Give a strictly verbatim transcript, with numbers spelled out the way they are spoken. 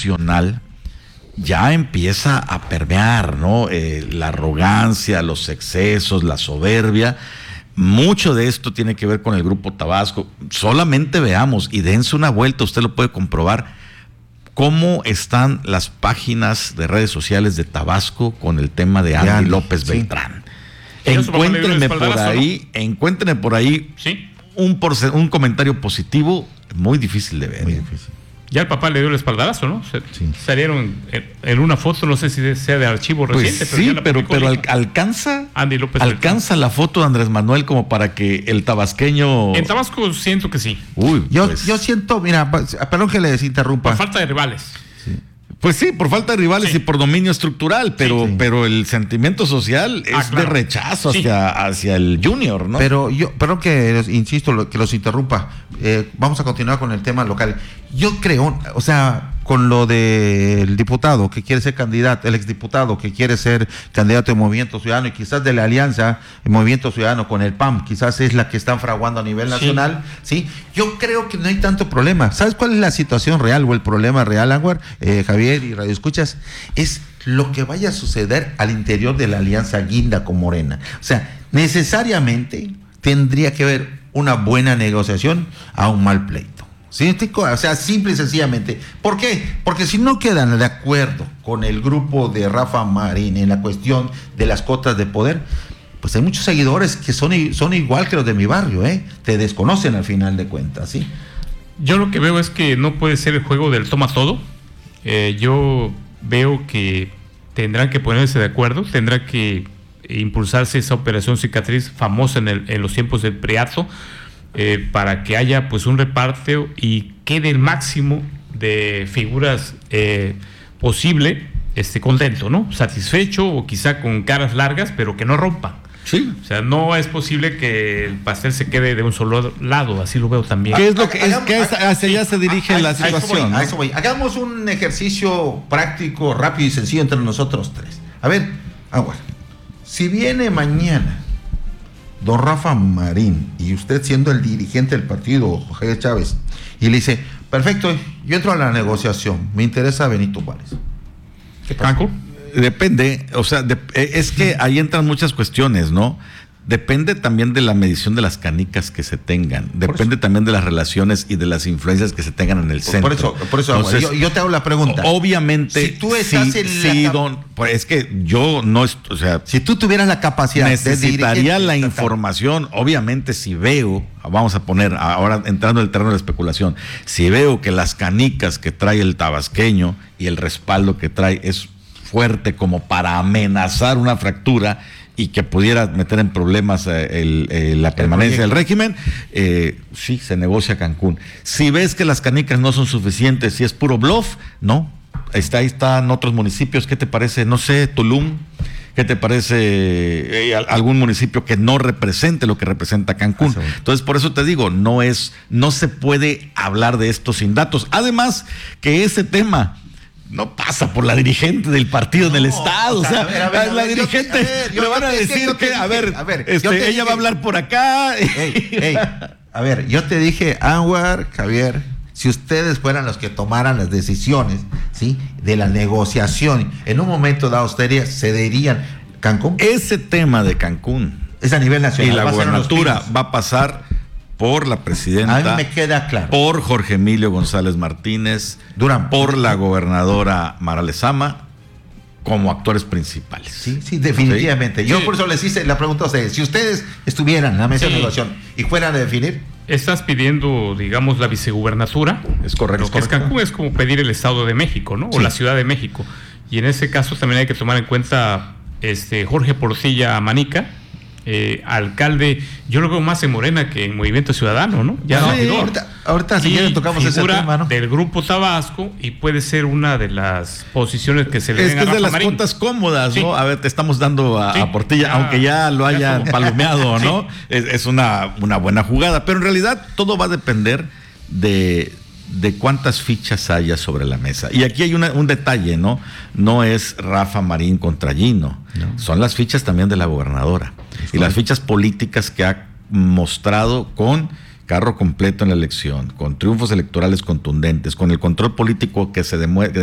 nacional ya empieza a permear, ¿no? Eh, la arrogancia, los excesos, la soberbia. Mucho de esto tiene que ver con el Grupo Tabasco. Solamente veamos y dense una vuelta, usted lo puede comprobar, cómo están las páginas de redes sociales de Tabasco con el tema de Andy, Andy López sí. Beltrán. Encuéntrenme por ahí, ¿no? encuéntrenme por ahí ¿Sí? un, porce- un comentario positivo muy difícil de ver. Muy difícil. Ya el papá le dio el espaldarazo, ¿no? Se, sí. Salieron en, en una foto, no sé si sea de archivo pues reciente, pero sí, ya la pero, pero al, publicó. alcanza Andy López alcanza Beltrán. La foto de Andrés Manuel como para que el tabasqueño. En Tabasco siento que sí. Uy, yo, pues, yo siento, mira, perdón que les interrumpa. Por falta de rivales. Sí. Pues sí, por falta de rivales Sí. y por dominio estructural, pero, Sí, sí. pero el sentimiento social es Ah, claro. de rechazo Sí. hacia, hacia el Junior, ¿no? Pero yo, perdón que los- insisto, lo- que los interrumpa. Eh, vamos a continuar con el tema local. Yo creo, o sea, con lo del diputado que quiere ser candidato, el exdiputado que quiere ser candidato de Movimiento Ciudadano y quizás de la alianza el Movimiento Ciudadano con el P A M, quizás es la que están fraguando a nivel nacional, ¿sí? Yo creo que no hay tanto problema. ¿Sabes cuál es la situación real o el problema real, Anwar, eh, Javier y Radio Escuchas? Es lo que vaya a suceder al interior de la alianza Guinda con Morena. O sea, necesariamente tendría que haber una buena negociación a un mal pleito. ¿Sí? O sea, simple y sencillamente. ¿Por qué? Porque si no quedan de acuerdo con el grupo de Rafa Marín en la cuestión de las cotas de poder, pues hay muchos seguidores que son, son igual que los de mi barrio, ¿eh? Te desconocen al final de cuentas, ¿sí? Yo lo que veo es que no puede ser el juego del toma todo. Eh, yo veo que tendrán que ponerse de acuerdo, tendrá que impulsarse esa operación cicatriz famosa en, el, en los tiempos del Priato, eh, para que haya pues un reparto y quede el máximo de figuras eh, posible, este, contento, ¿no? Satisfecho o quizá con caras largas, pero que no rompan. Sí. O sea, no es posible que el pastel se quede de un solo lado, así lo veo también. ¿Qué es lo que es, Hagamos- que es- hacia allá se dirige A- a- la a eso voy, situación? a ¿no? eso voy. Hagamos un ejercicio práctico, rápido y sencillo entre nosotros tres. A ver, Anwar, si viene mañana don Rafa Marín y usted siendo el dirigente del partido, Javier Chávez, y le dice, perfecto, yo entro a la negociación, me interesa Benito Juárez. ¿Qué pasa? Franco, Depende, o sea, de- es que ahí entran muchas cuestiones, ¿no? Depende también de la medición de las canicas que se tengan, depende también de las relaciones y de las influencias que se tengan en el Por, centro. por eso, por eso Entonces, yo, yo te hago la pregunta. obviamente, Si tú estás sí, en sí, la- don, pues es que yo no, est- o sea, Si tú tuvieras la capacidad necesitaría de dirigir la esta- información, obviamente si veo, vamos a poner, ahora entrando en el terreno de la especulación, si veo que las canicas que trae el tabasqueño y el respaldo que trae es fuerte como para amenazar una fractura y que pudiera meter en problemas eh, el, eh, la permanencia del régimen, eh, sí, se negocia Cancún. Si ves que las canicas no son suficientes, si es puro bluff, no. Está, ahí están otros municipios, ¿qué te parece? No sé, Tulum, ¿qué te parece eh, algún municipio que no represente lo que representa Cancún? Eso. Entonces, por eso te digo, no es, no se puede hablar de esto sin datos. Además, que ese tema no pasa por la dirigente del partido en el No, estado, o sea, a ver, a ver, a la ver, yo- dirigente a ver, yo- le van yo a te- decir yo te que, a dije, ver, a ver, este, yo te ella dije- va a hablar por acá. Ey, ey, a ver, yo te dije, Anwar, Javier, si ustedes fueran los que tomaran las decisiones, ¿sí? De la negociación, en un momento dado ustedes cederían Cancún. Ese tema de Cancún Es a nivel y nacional. la va a ser en los gobernatura pinos. va a pasar por la A mí presidenta, me queda claro. por Jorge Emilio González Martínez, Durán. por la gobernadora Mara Lezama, como actores principales. Sí, sí, definitivamente. Yo Sí. por eso les hice la pregunta a ustedes. Si ustedes estuvieran en la mesa de Sí. negociación y fueran a definir, estás pidiendo, digamos, la vicegubernatura. Es correcto. Lo que es Cancún es como pedir el Estado de México, ¿no? O Sí. la Ciudad de México. Y en ese caso también hay que tomar en cuenta este Jorge Porcilla Manica, eh, alcalde, yo lo veo más en Morena que en Movimiento Ciudadano, ¿no? Ya No, regidor. ahorita, ahorita si Y quieren tocamos ese figura tema, ¿no? del Grupo Tabasco y puede ser una de las posiciones que se le Es den que a es de Rafa las Marín. cuotas cómodas, Sí. ¿no? A ver, te estamos dando a, Sí. a Portilla, Ya. aunque ya lo Ya hayan estuvo. palomeado, ¿no? Sí. Es, es una, una buena jugada, pero en realidad todo va a depender de, de cuántas fichas haya sobre la mesa. Y aquí hay una, un detalle, ¿no? No es Rafa Marín contra Gino, No. son las fichas también de la gobernadora y las fichas políticas que ha mostrado con carro completo en la elección, con triunfos electorales contundentes, con el control político que se demuestra